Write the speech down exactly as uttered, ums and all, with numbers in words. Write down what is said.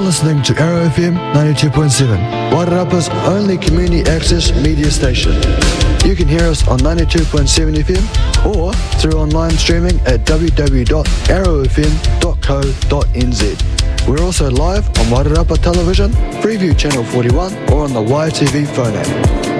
You're listening to Arrow F M ninety-two point seven, Wairarapa's only community access media station. You can hear us on ninety-two point seven F M or through online streaming at w w w dot arrow f m dot co dot n z. We're also live on Wairarapa Television, Freeview Channel forty-one, or on the Y T V phone app.